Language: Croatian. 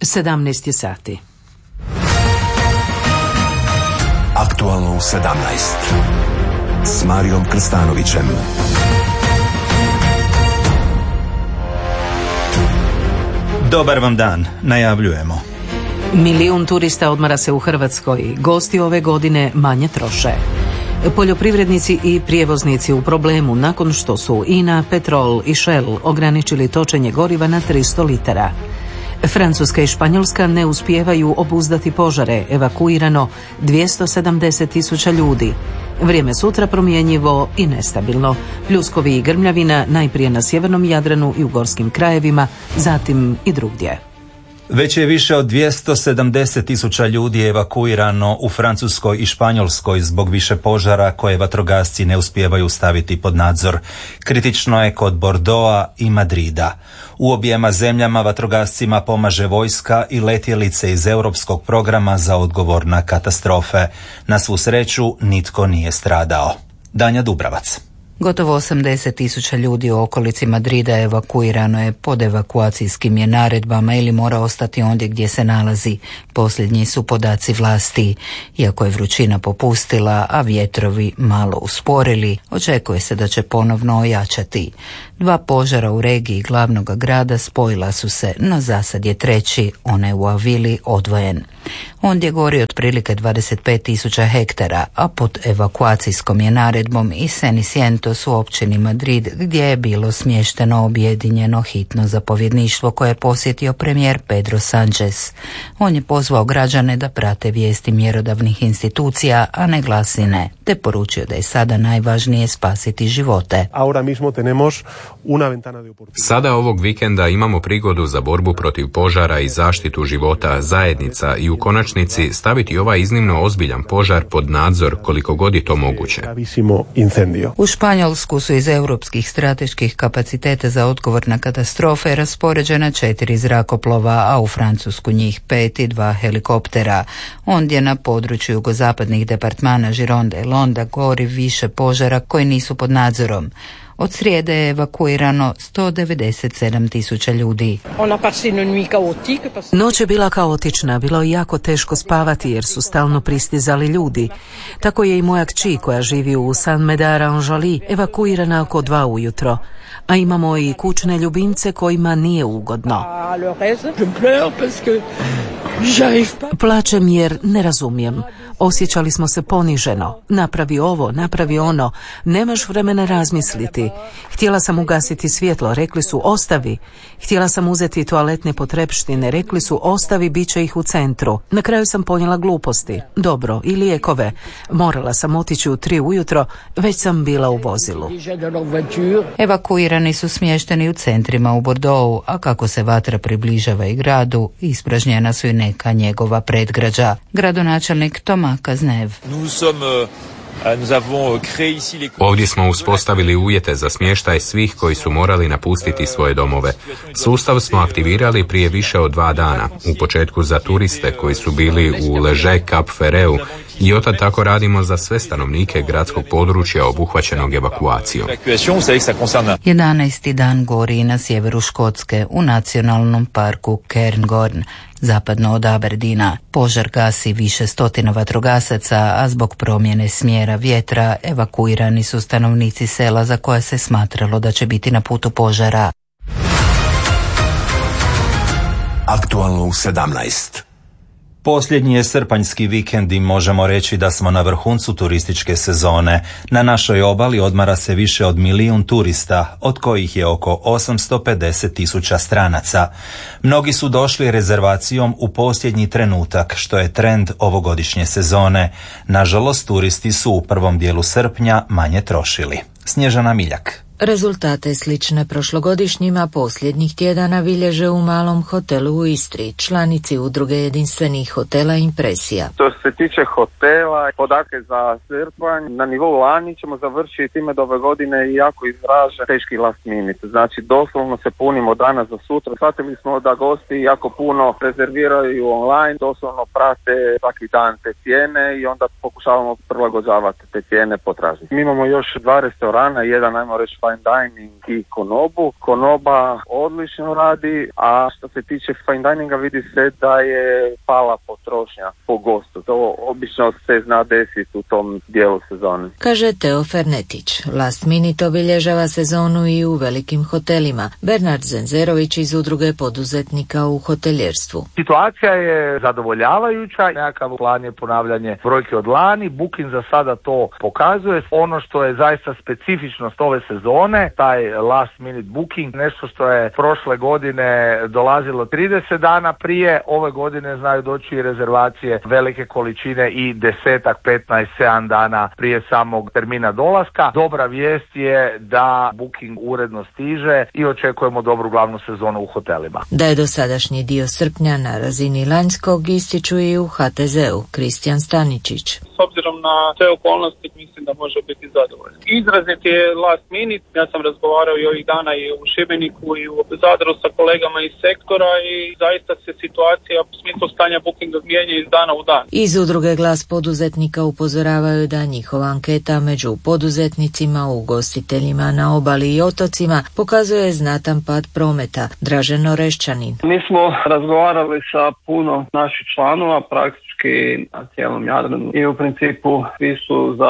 17 sati. Aktualno u 17 s Marijom Krstanovićem. Dobar vam dan, najavljujemo. Milijun turista odmara se u Hrvatskoj. Gosti ove godine manje troše. Poljoprivrednici i prijevoznici u problemu nakon što su INA, Petrol i Shell ograničili točenje goriva na 300 litara. Francuska i Španjolska ne uspijevaju obuzdati požare, evakuirano 270.000 ljudi. Vrijeme sutra promjenjivo i nestabilno. Pljuskovi i grmljavina najprije na sjevernom Jadranu i u gorskim krajevima, zatim i drugdje. Već je više od 270.000 ljudi evakuirano u Francuskoj i Španjolskoj zbog više požara koje vatrogasci ne uspijevaju staviti pod nadzor. Kritično je kod Bordeauxa i Madrida. U objema zemljama vatrogascima pomaže vojska i letjelice iz europskog programa za odgovor na katastrofe. Na svu sreću nitko nije stradao. Danja Dubravac. Gotovo 80.000 ljudi u okolici Madrida evakuirano je pod evakuacijskim je naredbama ili mora ostati ondje gdje se nalazi. Posljednji su podaci vlasti. Iako je vrućina popustila, a vjetrovi malo usporili, očekuje se da će ponovno ojačati. 2 požara u regiji glavnog grada spojila su se, no zasad je treći, onaj u Avili, odvojen. Ondje gori otprilike 25.000 hektara, a pod evakuacijskom je naredbom i Cenicientos u općini Madrid, gdje je bilo smješteno objedinjeno hitno zapovjedništvo koje je posjetio premijer Pedro Sánchez. On je pozvao građane da prate vijesti mjerodavnih institucija, a ne glasine, te poručio da je sada najvažnije spasiti živote. Sada ovog vikenda imamo prigodu za borbu protiv požara i zaštitu života zajednica i u konačnici staviti ovaj iznimno ozbiljan požar pod nadzor koliko god je to moguće. U Španjolsku su iz europskih strateških kapaciteta za odgovor na katastrofe raspoređena 4 zrakoplova, a u Francusku njih 5 i 2 helikoptera. Ondje na području jugozapadnih departmana Gironde i Londa gori više požara koji nisu pod nadzorom. Od srijede je evakuirano 197.000 ljudi. Noć je bila kaotična, bilo je jako teško spavati jer su stalno pristizali ljudi. Tako je i moja kći koja živi u Saint-Médard-en-Jallis evakuirana oko 2 ujutro. A imamo i kućne ljubimce kojima nije ugodno. Plačem jer ne razumijem. Osjećali smo se poniženo. Napravi ovo, napravi ono. Nemaš vremena razmisliti. Htjela sam ugasiti svjetlo, rekli su ostavi. Htjela sam uzeti toaletne potrepštine, rekli su ostavi, bit će ih u centru. Na kraju sam ponijela gluposti. Dobro, i lijekove. Morala sam otići u 3 ujutro, već sam bila u vozilu. Evakuirani su smješteni u centrima u Bordeauxu, a kako se vatra približava i gradu, ispražnjena su i neka njegova predgrađa. Gradonačelnik Thomas Cazeneuve. Ovdje smo uspostavili uvjete za smještaj svih koji su morali napustiti svoje domove. Sustav smo aktivirali prije više od 2 dana, u početku za turiste koji su bili u Leže Cap Ferreu i otad tako radimo za sve stanovnike gradskog područja obuhvaćenog evakuacijom. 11. dan gori i na sjeveru Škotske u nacionalnom parku Cairngorm. Zapadno od Aberdeena. Požar gasi više stotina vatrogasaca, a zbog promjene smjera vjetra evakuirani su stanovnici sela za koje se smatralo da će biti na putu požara. Aktualno u 17. Posljednji je srpanjski vikend i možemo reći da smo na vrhuncu turističke sezone. Na našoj obali odmara se više od 1 milijun turista, od kojih je oko 850.000 stranaca. Mnogi su došli rezervacijom u posljednji trenutak, što je trend ovogodišnje sezone. Nažalost, turisti su u prvom dijelu srpnja manje trošili. Snježana Miljak. Rezultate slične prošlogodišnjima posljednjih tjedana bilježe u malom hotelu u Istri, članici udruge jedinstvenih hotela Impresija. Što se tiče hotela, podatke za srpanj, na nivou lani ćemo završiti time da ove godine jako izražen teški last minute. Znači doslovno se punimo danas za sutra. Shvatili smo da gosti jako puno rezerviraju online, doslovno prate svaki dan te cijene i onda pokušavamo prilagođavati te cijene potražnje. Mi imamo još 2 restorana, jedan, ajmo reći, fine dining i konobu. Konoba odlično radi, a što se tiče fine dininga vidi se da je pala potrošnja po gostu. To obično se zna desiti u tom dijelu sezone. Kaže Teo Fernetić. Last minute obilježava sezonu i u velikim hotelima. Bernard Zenzerović iz Udruge poduzetnika u hoteljerstvu. Situacija je zadovoljavajuća, nekakav plan je ponavljanje brojke od lani, Booking za sada to pokazuje. Ono što je zaista specifičnost ove sezone, taj last minute booking, nešto što je prošle godine dolazilo 30 dana prije, ove godine znaju doći i rezervacije velike količine i 10, 15, 7 dana prije samog termina dolaska. Dobra vijest je da Booking uredno stiže i očekujemo dobru glavnu sezonu u hotelima. Da je dosadašnji dio srpnja na razini lanjskog ističu i u HTZ-u. Kristijan Staničić. S obzirom na sve okolnosti mislim da može biti zadovoljan. Izrazit je last minute, ja sam razgovarao i ovih dana i u Šibeniku i u Zadru sa kolegama iz sektora i zaista se situacija u smislu stanja bookinga mijenja iz dana u dan. Iz Udruge Glas poduzetnika upozoravaju da njihova anketa među poduzetnicima, ugostiteljima na obali i otocima pokazuje znatan pad prometa. Dražen Orešćanin. Mi smo razgovarali sa puno naših članova, praktički na cijelom Jadranu, i u principu svi su za